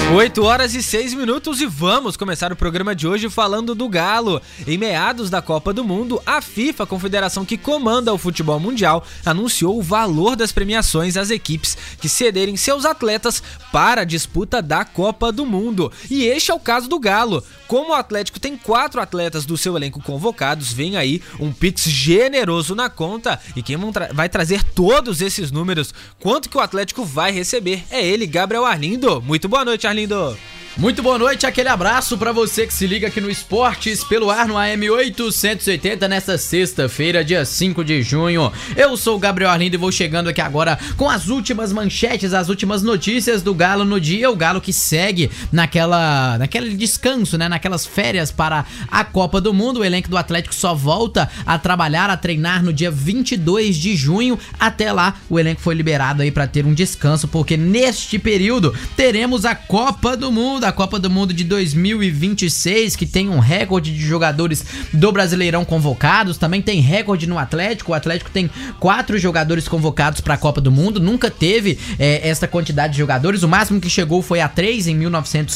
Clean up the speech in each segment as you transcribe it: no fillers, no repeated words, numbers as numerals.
8h06 e vamos começar o programa de hoje falando do Galo. Em meados da Copa do Mundo, a FIFA, a confederação que comanda o futebol mundial, anunciou o valor das premiações às equipes que cederem seus atletas para a disputa da Copa do Mundo. E este é o caso do Galo. Como o Atlético tem 4 atletas do seu elenco convocados, vem aí um Pix generoso na conta. E quem vai trazer todos esses números, quanto que o Atlético vai receber, é ele, Gabriel Arlindo. Muito boa noite, Arlindo. Muito boa noite, aquele abraço pra você que se liga aqui no Esportes pelo ar no AM 880 nesta sexta-feira, dia 5 de junho. Eu sou o Gabriel Arlindo e vou chegando aqui agora com as últimas manchetes, as últimas notícias do Galo no dia. O Galo que segue naquele descanso, né, naquelas férias para a Copa do Mundo. O elenco do Atlético só volta a trabalhar, a treinar no dia 22 de junho. Até lá, o elenco foi liberado aí pra ter um descanso, porque neste período teremos a Copa do Mundo. A Copa do Mundo de 2026, que tem um recorde de jogadores do Brasileirão convocados, também tem recorde no Atlético. O Atlético tem 4 jogadores convocados para a Copa do Mundo, nunca teve essa quantidade de jogadores, o máximo que chegou foi a 3 em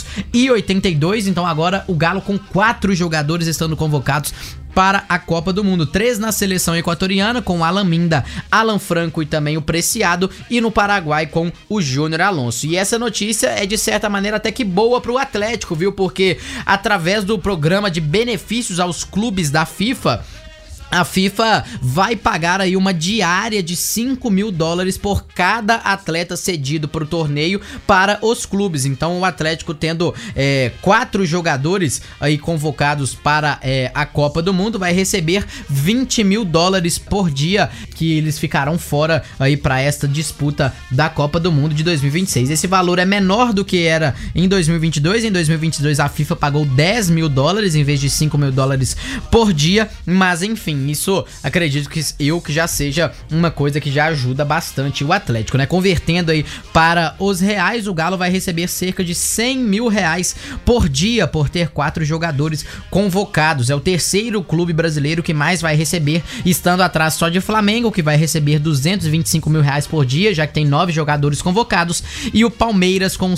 1982, então agora o Galo com 4 jogadores estando convocados para a Copa do Mundo, 3 na seleção equatoriana com o Alan Minda, Alan Franco e também o Preciado, e no Paraguai com o Júnior Alonso. E essa notícia é de certa maneira até que boa pro Atlético, viu? Porque através do programa de benefícios aos clubes da FIFA, a FIFA vai pagar aí uma diária de $5 mil por cada atleta cedido para o torneio para os clubes. Então o Atlético tendo 4 jogadores aí convocados para a Copa do Mundo vai receber $20 mil por dia que eles ficarão fora aí para esta disputa da Copa do Mundo de 2026. Esse valor é menor do que era em 2022. Em 2022 a FIFA pagou $10 mil em vez de $5 mil por dia, mas enfim, isso acredito que já seja uma coisa que já ajuda bastante o Atlético, né? Convertendo aí para os reais, o Galo vai receber cerca de $100 mil por dia por ter 4 jogadores convocados. É o terceiro clube brasileiro que mais vai receber, estando atrás só de Flamengo, que vai receber $225 mil por dia, já que tem 9 jogadores convocados, e o Palmeiras com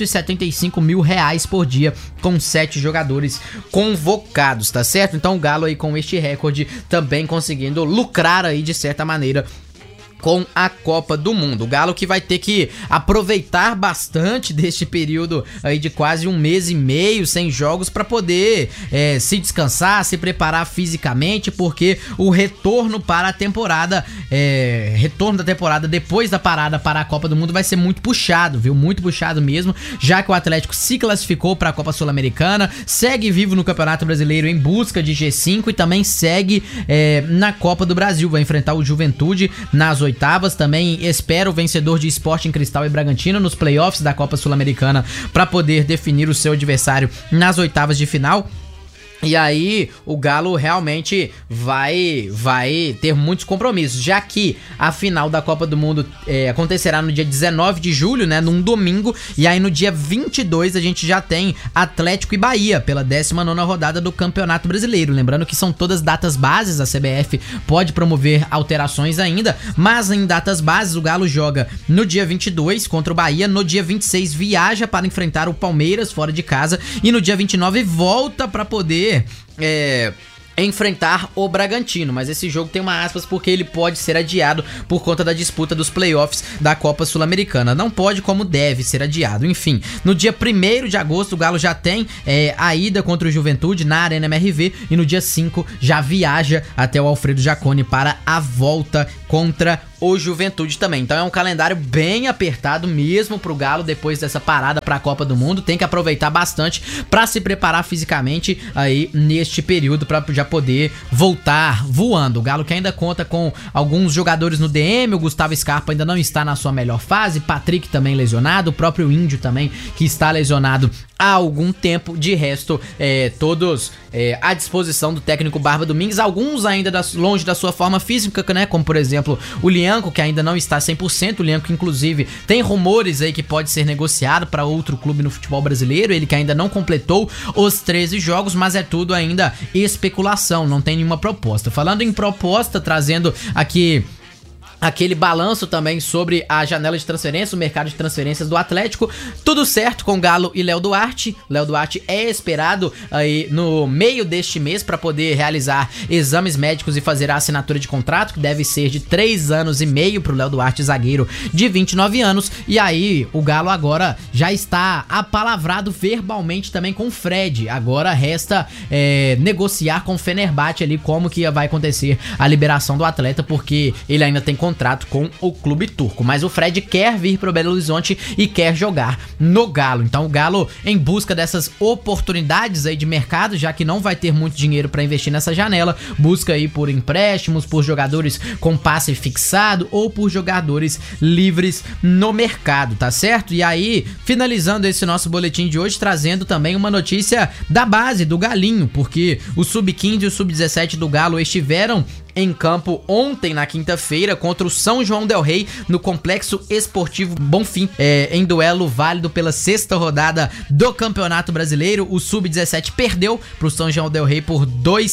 $175 mil por dia, com 7 jogadores convocados, tá certo? Então o Galo aí com este recorde também conseguindo lucrar aí de certa maneira com a Copa do Mundo. O Galo que vai ter que aproveitar bastante deste período aí de quase um mês e meio sem jogos para poder se descansar, se preparar fisicamente, porque o retorno para a temporada, retorno da temporada depois da parada para a Copa do Mundo vai ser muito puxado, viu? Muito puxado mesmo, já que o Atlético se classificou para a Copa Sul-Americana, segue vivo no Campeonato Brasileiro em busca de G5 e também segue na Copa do Brasil, vai enfrentar o Juventude nas oitavas, também espera o vencedor de Sporting Cristal e Bragantino nos playoffs da Copa Sul-Americana para poder definir o seu adversário nas oitavas de final. E aí o Galo realmente vai ter muitos compromissos, já que a final da Copa do Mundo acontecerá no dia 19 de julho, né, num domingo, e aí no dia 22 a gente já tem Atlético e Bahia pela 19ª rodada do Campeonato Brasileiro. Lembrando que são todas datas bases, a CBF pode promover alterações ainda, mas em datas bases o Galo joga no dia 22 contra o Bahia, no dia 26 viaja para enfrentar o Palmeiras fora de casa e no dia 29 volta para poder enfrentar o Bragantino, mas esse jogo tem uma aspas porque ele pode ser adiado por conta da disputa dos playoffs da Copa Sul-Americana. Não pode como deve ser adiado. Enfim, no dia 1º de agosto o Galo já tem a ida contra o Juventude na Arena MRV e no dia 5 já viaja até o Alfredo Jaconi para a volta contra o Juventude também. Então é um calendário bem apertado mesmo pro Galo depois dessa parada pra Copa do Mundo. Tem que aproveitar bastante pra se preparar fisicamente aí neste período pra já poder voltar voando. O Galo que ainda conta com alguns jogadores no DM, o Gustavo Scarpa ainda não está na sua melhor fase, Patrick também lesionado, o próprio Índio também que está lesionado há algum tempo. De resto, todos à disposição do técnico Barba Domingues, alguns ainda longe da sua forma física, né, como por exemplo o Lianco, que ainda não está 100%, o Lianco inclusive tem rumores aí que pode ser negociado para outro clube no futebol brasileiro, ele que ainda não completou os 13 jogos, mas é tudo ainda especulação, não tem nenhuma proposta. Falando em proposta, trazendo aqui aquele balanço também sobre a janela de transferência, o mercado de transferências do Atlético. Tudo certo com Galo e Léo Duarte. Léo Duarte é esperado aí no meio deste mês para poder realizar exames médicos e fazer a assinatura de contrato, que deve ser de 3 anos e meio pro Léo Duarte, zagueiro de 29 anos. E aí o Galo agora já está apalavrado verbalmente também com o Fred. Agora resta negociar com o Fenerbahçe ali como que vai acontecer a liberação do atleta, porque ele ainda tem contrato com o clube turco, mas o Fred quer vir pro Belo Horizonte e quer jogar no Galo. Então o Galo, em busca dessas oportunidades aí de mercado, já que não vai ter muito dinheiro para investir nessa janela, busca aí por empréstimos, por jogadores com passe fixado ou por jogadores livres no mercado, tá certo? E aí, finalizando esse nosso boletim de hoje, trazendo também uma notícia da base do Galinho, porque o Sub-15 e o Sub-17 do Galo estiveram em campo ontem, na quinta-feira, contra o São João del Rei, no Complexo Esportivo Bonfim, em duelo válido pela 6ª rodada do Campeonato Brasileiro. O Sub-17 perdeu pro São João del Rei por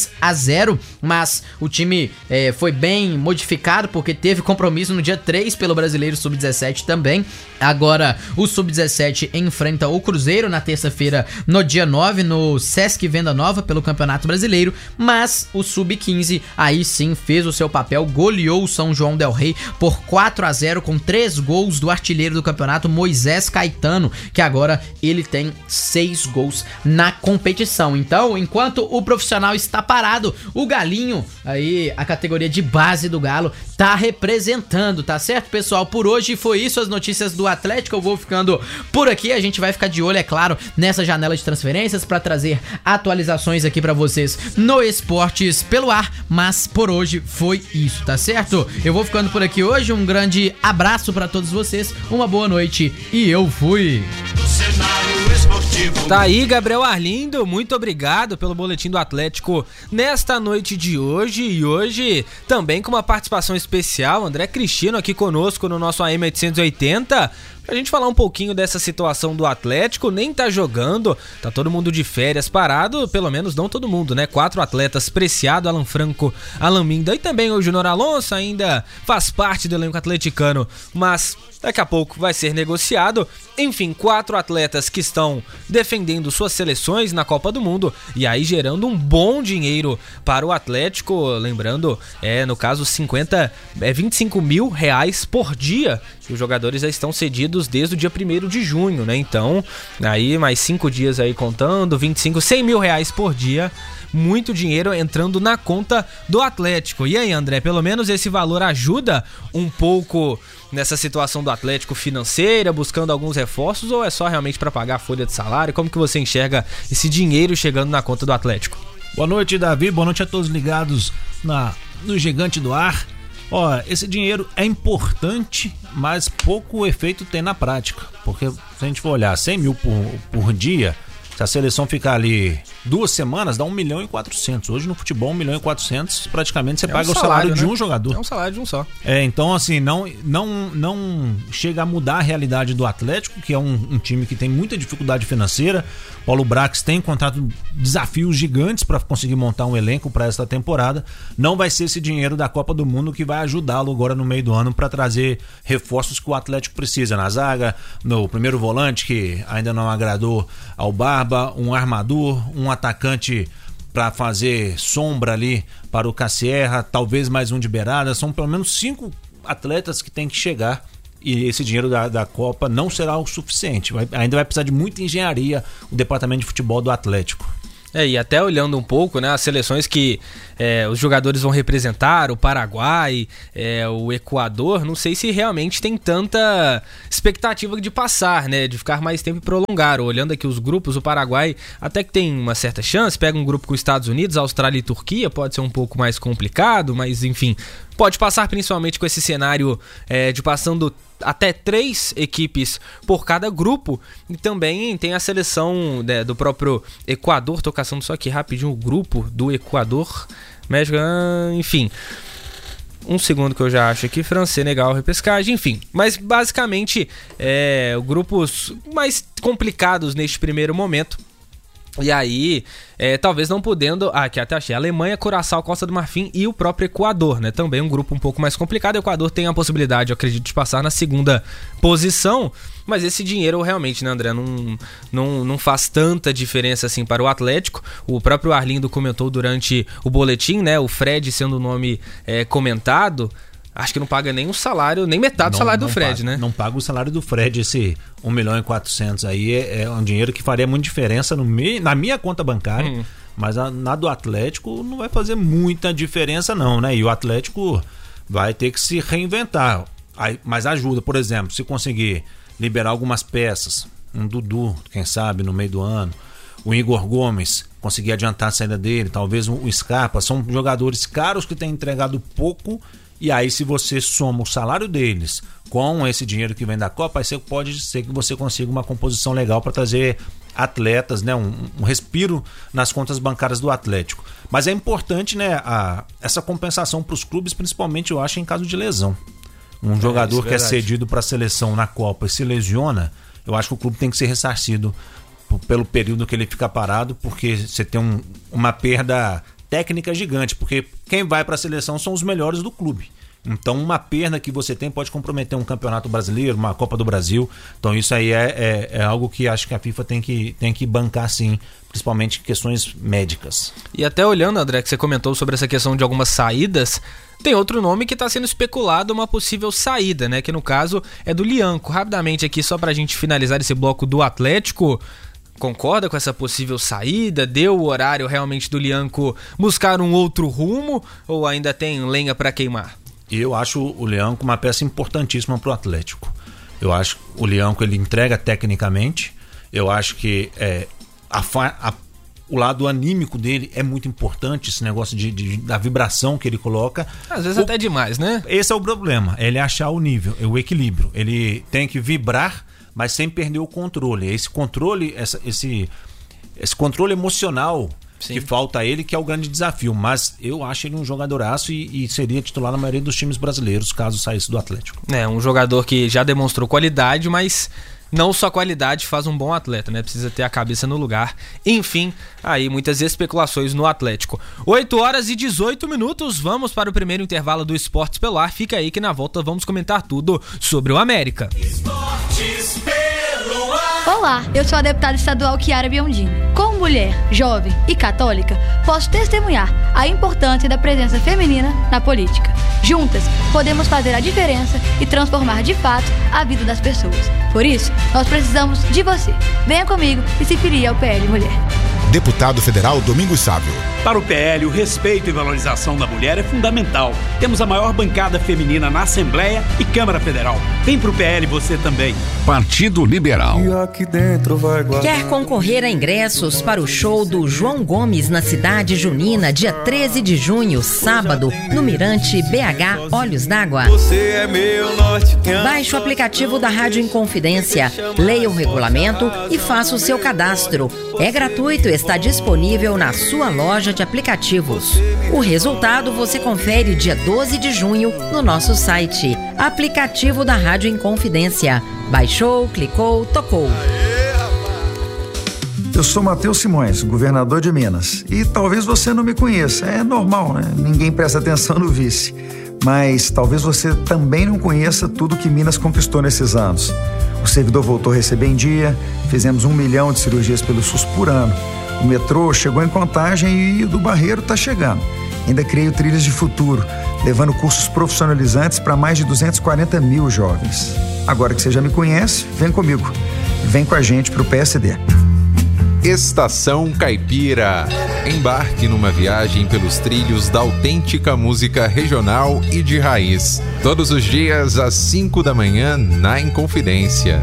2-0, mas o time foi bem modificado, porque teve compromisso no dia 3 pelo Brasileiro Sub-17 também. Agora o Sub-17 enfrenta o Cruzeiro na terça-feira, no dia 9, no Sesc Venda Nova, pelo Campeonato Brasileiro, mas o Sub-15 aí sim fez o seu papel, goleou o São João del Rei por 4-0 com 3 gols do artilheiro do campeonato, Moisés Caetano, que agora ele tem 6 gols na competição. Então, enquanto o profissional está parado, o Galinho, aí a categoria de base do Galo, tá representando, tá certo, pessoal? Por hoje foi isso, as notícias do Atlético. Eu vou ficando por aqui, a gente vai ficar de olho, é claro, nessa janela de transferências para trazer atualizações aqui para vocês no Esportes pelo Ar, mas por hoje foi isso, tá certo? Eu vou ficando por aqui hoje, um grande abraço pra todos vocês, uma boa noite e eu fui! Tá aí, Gabriel Arlindo, muito obrigado pelo boletim do Atlético nesta noite de hoje, e hoje também com uma participação especial, André Cristino aqui conosco no nosso AM 880, pra gente falar um pouquinho dessa situação do Atlético. Nem tá jogando, tá todo mundo de férias parado, pelo menos não todo mundo, né? 4 atletas: Preciado, Alan Franco, Alan Minda e também o Júnior Alonso ainda faz parte do elenco atleticano, mas daqui a pouco vai ser negociado. Enfim, 4 atletas que estão defendendo suas seleções na Copa do Mundo e aí gerando um bom dinheiro para o Atlético. Lembrando, no caso 25 mil reais por dia. Os jogadores já estão cedidos desde o dia 1º de junho, né? Então, aí mais 5 dias aí contando, 100 mil reais por dia. Muito dinheiro entrando na conta do Atlético. E aí, André, pelo menos esse valor ajuda um pouco nessa situação do Atlético financeira, buscando alguns reforços, ou é só realmente para pagar a folha de salário? Como que você enxerga esse dinheiro chegando na conta do Atlético? Boa noite, Davi, boa noite a todos ligados no Gigante do Ar. Esse dinheiro é importante, mas pouco efeito tem na prática, porque se a gente for olhar 100 mil por dia, se a seleção ficar ali 2 semanas, dá 1.400.000. Hoje no futebol, 1.400.000, praticamente você paga o salário de um jogador. É um salário de um só. Então assim, não chega a mudar a realidade do Atlético, que é um time que tem muita dificuldade financeira. Paulo Brax tem encontrado desafios gigantes para conseguir montar um elenco para esta temporada. Não vai ser esse dinheiro da Copa do Mundo que vai ajudá-lo agora no meio do ano para trazer reforços que o Atlético precisa na zaga, no primeiro volante, que ainda não agradou ao Barba, um armador, um atacante para fazer sombra ali para o Cassierra, talvez mais um de beirada. São pelo menos 5 atletas que tem que chegar, e esse dinheiro da Copa não será o suficiente. Ainda vai precisar de muita engenharia o departamento de futebol do Atlético. E até olhando um pouco, né, as seleções que os jogadores vão representar, o Paraguai, o Equador, não sei se realmente tem tanta expectativa de passar, né, de ficar mais tempo e prolongar. Olhando aqui os grupos, o Paraguai até que tem uma certa chance, pega um grupo com os Estados Unidos, Austrália e Turquia, pode ser um pouco mais complicado, mas enfim, pode passar principalmente com esse cenário de passando até 3 equipes por cada grupo. E também tem a seleção do próprio Equador. Tô caçando só aqui rapidinho o grupo do Equador, México, enfim, um segundo que eu já acho aqui: França, Senegal, repescagem, enfim. Mas basicamente grupos mais complicados neste primeiro momento. E aí, talvez não podendo... Aqui até achei. Alemanha, Curaçao, Costa do Marfim e o próprio Equador, né? Também um grupo um pouco mais complicado. O Equador tem a possibilidade, eu acredito, de passar na segunda posição. Mas esse dinheiro realmente, né, André? Não faz tanta diferença assim para o Atlético. O próprio Arlindo comentou durante o boletim, né? O Fred sendo o nome comentado... Acho que não paga nem o salário, nem metade do salário do Fred, né? Não paga o salário do Fred, esse 1.400.000 aí é um dinheiro que faria muita diferença na minha conta bancária, mas na do Atlético não vai fazer muita diferença não, né? E o Atlético vai ter que se reinventar, mas ajuda, por exemplo, se conseguir liberar algumas peças, um Dudu, quem sabe, no meio do ano, o Igor Gomes, conseguir adiantar a saída dele, talvez o Scarpa, são jogadores caros que têm entregado pouco. E aí, se você soma o salário deles com esse dinheiro que vem da Copa, aí pode ser que você consiga uma composição legal para trazer atletas, né? Um respiro nas contas bancárias do Atlético. Mas é importante, né, essa compensação para os clubes, principalmente, eu acho, em caso de lesão. Um jogador que é cedido para a seleção na Copa e se lesiona, eu acho que o clube tem que ser ressarcido pelo período que ele fica parado, porque você tem uma perda técnica gigante, porque quem vai para a seleção são os melhores do clube. Então uma perda que você tem pode comprometer um campeonato brasileiro, uma Copa do Brasil. Então isso aí é algo que acho que a FIFA tem que bancar sim, principalmente questões médicas. E até olhando, André, que você comentou sobre essa questão de algumas saídas, tem outro nome que está sendo especulado, uma possível saída, né? Que no caso é do Lianco. Rapidamente aqui, só para a gente finalizar esse bloco do Atlético... Concorda com essa possível saída? Deu o horário realmente do Lianco buscar um outro rumo ou ainda tem lenha para queimar? Eu acho o Lianco uma peça importantíssima para o Atlético. Eu acho que o Lianco ele entrega tecnicamente. Eu acho que o lado anímico dele é muito importante, esse negócio da vibração que ele coloca. Às vezes até demais, né? Esse é o problema, ele achar o nível, o equilíbrio. Ele tem que vibrar, mas sem perder o controle. Esse controle, esse controle emocional Sim. que falta a ele, que é o grande desafio. Mas eu acho ele um jogadoraço e seria titular na maioria dos times brasileiros, caso saísse do Atlético. É, um jogador que já demonstrou qualidade, mas não só qualidade faz um bom atleta, né? Precisa ter a cabeça no lugar. Enfim, aí muitas especulações no Atlético. 8h18, vamos para o primeiro intervalo do Esportes pelo Ar. Fica aí que na volta vamos comentar tudo sobre o América. Esportes pelo Ar. Olá, eu sou a deputada estadual Chiara Biondini. Como mulher, jovem e católica, posso testemunhar a importância da presença feminina na política. Juntas, podemos fazer a diferença e transformar de fato a vida das pessoas. Por isso, nós precisamos de você. Venha comigo e se filie ao PL Mulher. Deputado Federal Domingos Sávio. Para o PL, o respeito e valorização da mulher é fundamental. Temos a maior bancada feminina na Assembleia e Câmara Federal. Vem pro PL você também. Partido Liberal. Quer concorrer a ingressos para o show do João Gomes na Cidade Junina, dia 13 de junho, sábado, no Mirante BH Olhos d'Água? Baixe o aplicativo da Rádio Inconfidência, leia o regulamento e faça o seu cadastro. É gratuito e está disponível na sua loja de aplicativos. O resultado você confere dia 12 de junho no nosso site. Aplicativo da Rádio Inconfidência. Baixou, clicou, tocou. Eu sou Matheus Simões, governador de Minas. E talvez você não me conheça, é normal, né? Ninguém presta atenção no vice. Mas talvez você também não conheça tudo que Minas conquistou nesses anos. O servidor voltou a receber em dia, fizemos 1 milhão de cirurgias pelo SUS por ano. O metrô chegou em Contagem e o do Barreiro está chegando. Ainda criei o Trilhas de Futuro, levando cursos profissionalizantes para mais de 240 mil jovens. Agora que você já me conhece, vem comigo. Vem com a gente para o PSD. Estação Caipira. Embarque numa viagem pelos trilhos da autêntica música regional e de raiz. Todos os dias às 5 da manhã na Inconfidência.